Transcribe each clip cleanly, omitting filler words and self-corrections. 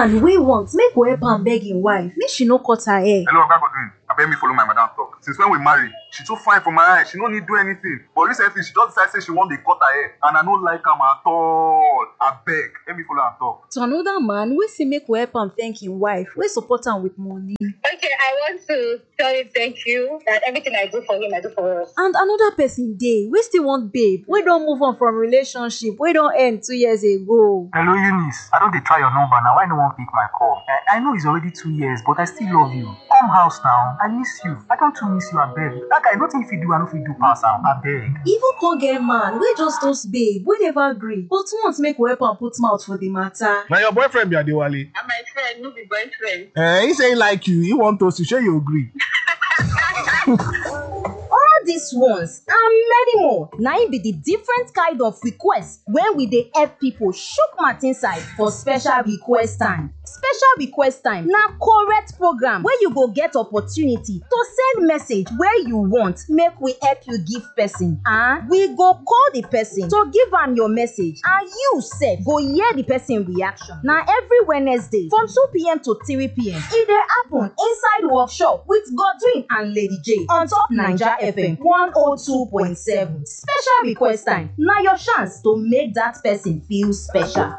man we want make we help am beg him wife make she no cut her hair. Hello, Oga Godwin. Abeg me follow my madam talk. Since when we marry, she too fine for my eye. She no need do anything. But recently, she just decide say she wan dey cut her hair, and I no like am at all. Abeg, let me follow am talk. To another man we say make we help am thank him wife we support am with money. Okay, I want to tell you thank you that everything I do for him, I do for us. And another person dey we still want babe we don move on from relationship we don end 2 years ago. Hello, Eunice. I don dey try your number now. Why no wan pick my call? I know it's already 2 years, but I still love you. Come house now. I miss you. I don too miss you, abeg. That guy, nothing fit do, I no fit do pass am, abeg. Even con get man wey just toast babe wey never gree but want make we help am put mouth for the matter. Na your boyfriend be Adewale. And my friend, no be boyfriend. He say he like you, he want us to share you agree. All these ones and many more na im be the different kind of request wey we dey help people chook mouth inside for special request time. Special request time na correct program wey you go get opportunity to send message wey you want make we help you give person, and we go call the person to give am your message and you sef go hear the person reaction. Na every Wednesday from 2 p.m. to 3 p.m. e dey happen inside workshop with Godwin and Lady J on top Naija FM 102.7. Special request time na your chance to make that person feel special.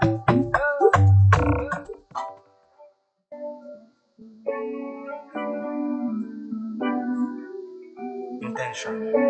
Intention.